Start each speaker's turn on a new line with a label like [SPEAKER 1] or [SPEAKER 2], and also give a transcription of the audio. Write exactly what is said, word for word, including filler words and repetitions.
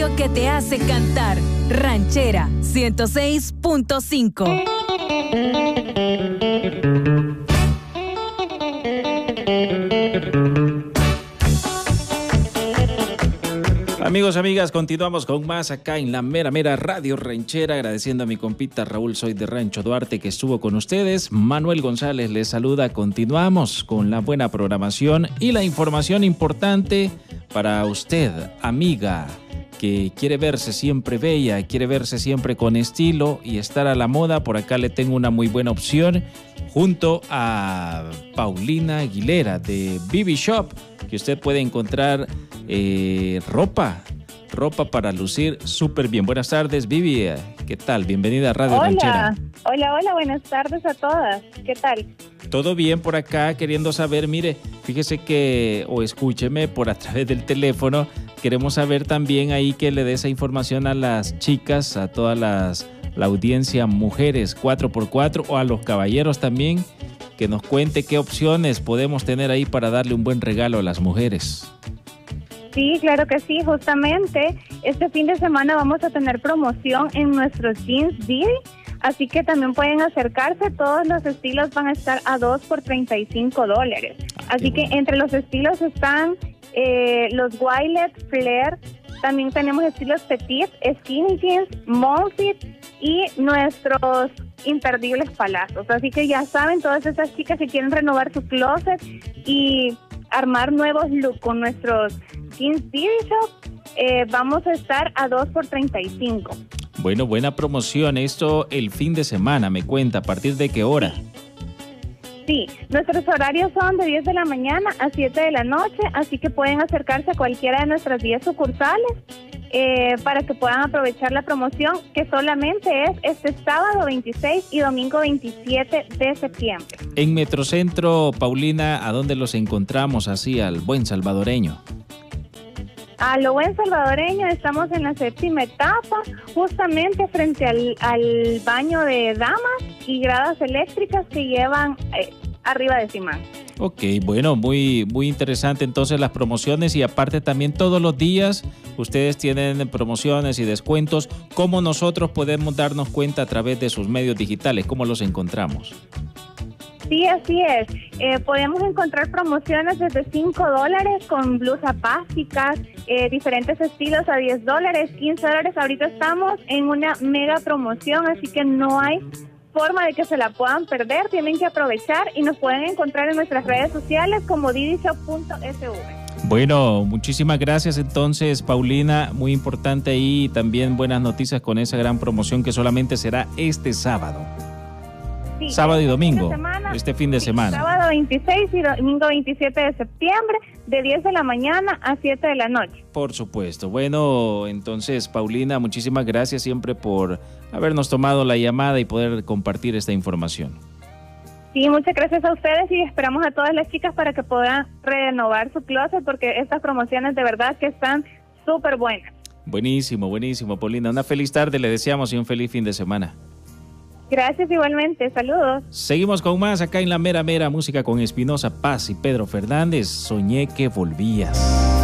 [SPEAKER 1] radio que te hace cantar. Ranchera ciento seis punto cinco.
[SPEAKER 2] Amigos, amigas, continuamos con más acá en la mera mera Radio Ranchera, agradeciendo a mi compita Raúl Soy de Rancho Duarte que estuvo con ustedes. Manuel González les saluda. Continuamos con la buena programación y la información importante para usted, amiga, que quiere verse siempre bella, quiere verse siempre con estilo y estar a la moda. Por acá le tengo una muy buena opción junto a Paulina Aguilera de Bibi Shop, que usted puede encontrar eh, ropa, ropa para lucir súper bien. Buenas tardes, Bibi. ¿Qué tal? Bienvenida a Radio
[SPEAKER 3] Hola.
[SPEAKER 2] Ranchera.
[SPEAKER 3] Hola, hola, buenas tardes a todas. ¿Qué tal?
[SPEAKER 2] Todo bien por acá, queriendo saber, mire, fíjese que, o escúcheme por a través del teléfono, queremos saber también ahí que le dé esa información a las chicas, a todas las, la audiencia mujeres cuatro por cuatro o a los caballeros también, que nos cuente qué opciones podemos tener ahí para darle un buen regalo a las mujeres.
[SPEAKER 3] Sí, claro que sí, justamente este fin de semana vamos a tener promoción en nuestros jeans Didi, así que también pueden acercarse, todos los estilos van a estar a dos por treinta y cinco dólares. Así que bueno, entre los estilos están eh, los Wilet, Flare, también tenemos estilos Petit, Skinny Jeans, Mom Fit y nuestros imperdibles palazos. Así que ya saben, todas esas chicas que quieren renovar su closet y armar nuevos looks con nuestros jeans Didi Shop, eh, vamos a estar a dos por treinta y cinco.
[SPEAKER 2] Bueno, buena promoción. Esto el fin de semana, me cuenta, ¿a partir de qué hora?
[SPEAKER 3] Sí, nuestros horarios son de diez de la mañana a siete de la noche, así que pueden acercarse a cualquiera de nuestras diez sucursales eh, para que puedan aprovechar la promoción, que solamente es este sábado veintiséis y domingo veintisiete de septiembre.
[SPEAKER 2] En Metrocentro, Paulina, ¿a dónde los encontramos así al buen salvadoreño?
[SPEAKER 3] A lo buen salvadoreño estamos en la séptima etapa, justamente frente al, al baño de damas y gradas eléctricas que llevan eh, arriba de Simán.
[SPEAKER 2] Ok, bueno, muy, muy interesante entonces las promociones, y aparte también todos los días ustedes tienen promociones y descuentos. ¿Cómo nosotros podemos darnos cuenta a través de sus medios digitales? ¿Cómo los encontramos?
[SPEAKER 3] Sí, así es. Eh, podemos encontrar promociones desde cinco dólares con blusas básicas, eh, diferentes estilos a diez dólares, quince dólares. Ahorita estamos en una mega promoción, así que no hay forma de que se la puedan perder. Tienen que aprovechar y nos pueden encontrar en nuestras redes sociales como didi shop punto s v.
[SPEAKER 2] Bueno, muchísimas gracias entonces, Paulina. Muy importante ahí también buenas noticias con esa gran promoción que solamente será este sábado.
[SPEAKER 3] Sí,
[SPEAKER 2] sábado y domingo,
[SPEAKER 3] fin semana,
[SPEAKER 2] este fin de
[SPEAKER 3] sí,
[SPEAKER 2] semana.
[SPEAKER 3] Sábado veintiséis y domingo veintisiete de septiembre, de diez de la mañana a siete de la noche.
[SPEAKER 2] Por supuesto. Bueno, entonces, Paulina, muchísimas gracias siempre por habernos tomado la llamada y poder compartir esta información.
[SPEAKER 3] Sí, muchas gracias a ustedes y esperamos a todas las chicas para que puedan renovar su closet, porque estas promociones de verdad que están súper buenas.
[SPEAKER 2] Buenísimo, buenísimo, Paulina. Una feliz tarde le deseamos y un feliz fin de semana.
[SPEAKER 3] Gracias igualmente, saludos.
[SPEAKER 2] Seguimos con más acá en la mera mera música con Espinosa Paz y Pedro Fernández. Soñé que volvías.